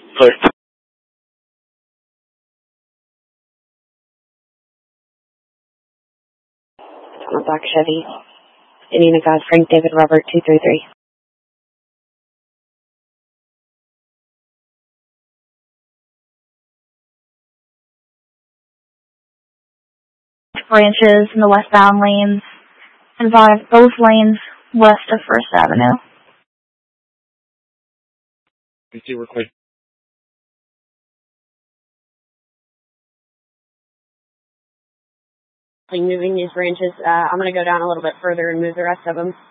Clear. Black Chevy. Indiana God, Frank David Robert 233. Branches in the westbound lanes. Advise both lanes west of First Avenue. PC, we're clear. Moving these branches, I'm going to go down a little bit further and move the rest of them.